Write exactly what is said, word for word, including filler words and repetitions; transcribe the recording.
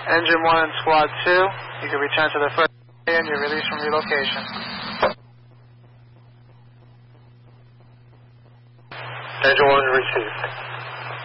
Engine one and Squad two, you can return to the first and you're released from relocation. Engine one received.